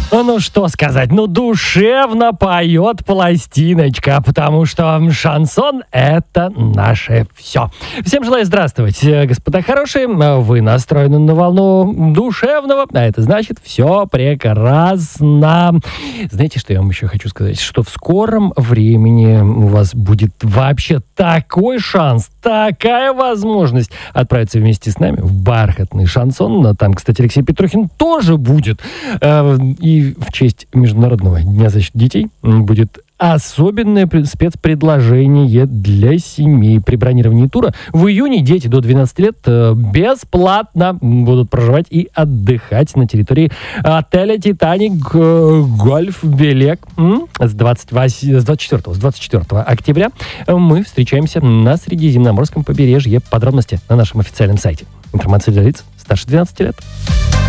Ну, что сказать, душевно поет пластиночка, потому что шансон — это наше все. Всем желаю здравствовать, господа хорошие. Вы настроены на волну душевного, а это значит, все прекрасно. Знаете, что я вам еще хочу сказать? Что в скором времени у вас будет вообще такой шанс, такая возможность отправиться вместе с нами в бархатный шансон. Там, кстати, Алексей Петрухин тоже будет. И в честь Международного дня защиты детей будет особенное спецпредложение для семей. При бронировании тура в июне дети до 12 лет бесплатно будут проживать и отдыхать на территории отеля «Титаник» Гольф Белек. С 24 октября мы встречаемся на Средиземноморском побережье. Подробности на нашем официальном сайте. Информация для лиц старше 12 лет.